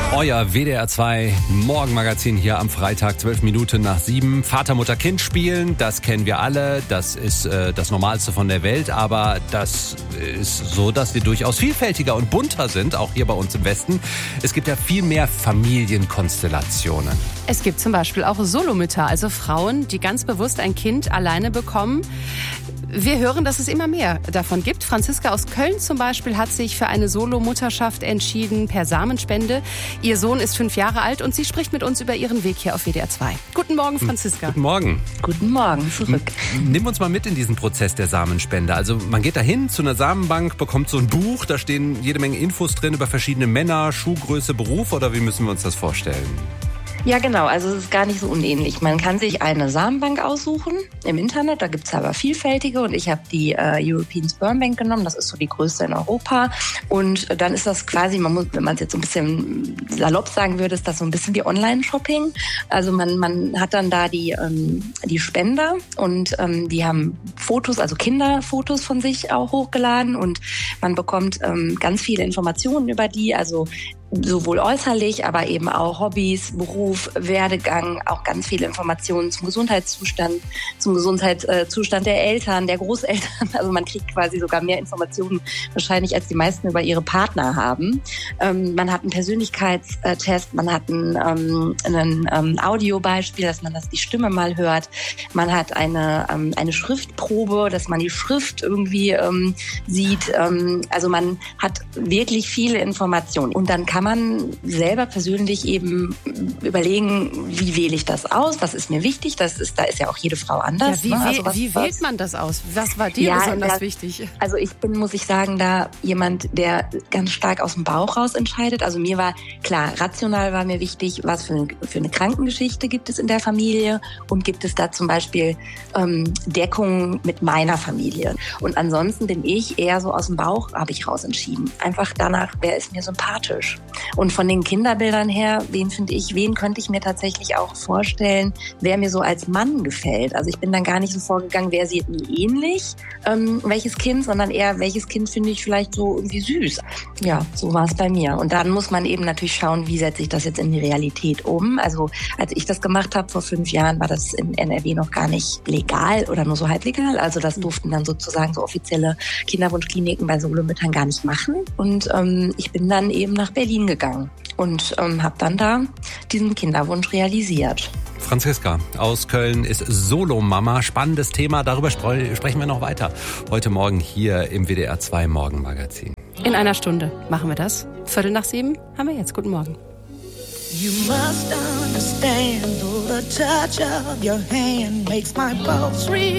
Euer WDR 2 Morgenmagazin hier am Freitag, 12 Minuten nach 7. Vater, Mutter, Kind spielen, das kennen wir alle. Das ist das Normalste von der Welt. Aber das ist so, dass wir durchaus vielfältiger und bunter sind, auch hier bei uns im Westen. Es gibt ja viel mehr Familienkonstellationen. Es gibt zum Beispiel auch Solomütter, also Frauen, die ganz bewusst ein Kind alleine bekommen. Wir hören, dass es immer mehr davon gibt. Franziska aus Köln zum Beispiel hat sich für eine Solomutterschaft entschieden per Samenspende. Ihr Sohn ist 5 Jahre alt und sie spricht mit uns über ihren Weg hier auf WDR 2. Guten Morgen, Franziska. Guten Morgen. Guten Morgen, zurück. Nimm uns mal mit in diesen Prozess der Samenspende. Also man geht dahin zu einer Samenbank, bekommt so ein Buch, da stehen jede Menge Infos drin über verschiedene Männer, Schuhgröße, Beruf, oder wie müssen wir uns das vorstellen? Ja, genau. Also es ist gar nicht so unähnlich. Man kann sich eine Samenbank aussuchen im Internet. Da gibt es aber vielfältige. Und ich habe die European Sperm Bank genommen. Das ist so die größte in Europa. Und dann ist das quasi, wenn man es jetzt so ein bisschen salopp sagen würde, ist das so ein bisschen wie Online-Shopping. Also man hat dann da die Spender und die haben Fotos, also Kinderfotos von sich auch hochgeladen. Und man bekommt ganz viele Informationen über die, also sowohl äußerlich, aber eben auch Hobbys, Beruf, Werdegang, auch ganz viele Informationen zum Gesundheitszustand der Eltern, der Großeltern. Also man kriegt quasi sogar mehr Informationen wahrscheinlich, als die meisten über ihre Partner haben. Man hat einen Persönlichkeitstest, man hat ein Audiobeispiel, dass man die Stimme mal hört. Man hat eine Schriftprobe, dass man die Schrift irgendwie sieht. Also man hat wirklich viele Informationen. Und dann kann man selber persönlich eben überlegen, wie wähle ich das aus, was ist mir wichtig, da ist ja auch jede Frau anders. Ja, wie wählt man das aus? Was war dir besonders wichtig? Also ich bin, muss ich sagen, da jemand, der ganz stark aus dem Bauch raus entscheidet. Also mir war klar, rational war mir wichtig, was für eine Krankengeschichte gibt es in der Familie und gibt es da zum Beispiel Deckung mit meiner Familie. Und ansonsten bin ich eher so aus dem Bauch, habe ich raus entschieden. Einfach danach, wer ist mir sympathisch? Und von den Kinderbildern her, wen könnte ich mir tatsächlich auch vorstellen, wer mir so als Mann gefällt. Also ich bin dann gar nicht so vorgegangen, wer sieht mir ähnlich, welches Kind, sondern eher, welches Kind finde ich vielleicht so irgendwie süß. Ja, so war es bei mir. Und dann muss man eben natürlich schauen, wie setze ich das jetzt in die Realität um. Also als ich das gemacht habe vor 5 Jahren, war das in NRW noch gar nicht legal oder nur so halblegal. Also das durften dann sozusagen so offizielle Kinderwunschkliniken bei Solomüttern gar nicht machen. Und ich bin dann eben nach Berlin gegangen und habe dann da diesen Kinderwunsch realisiert. Franziska aus Köln ist Solomama. Spannendes Thema, darüber sprechen wir noch weiter. Heute Morgen hier im WDR 2 Morgenmagazin. In einer Stunde machen wir das. 6:15 haben wir jetzt. Guten Morgen. You must understand, the touch of your hand makes my pulse real.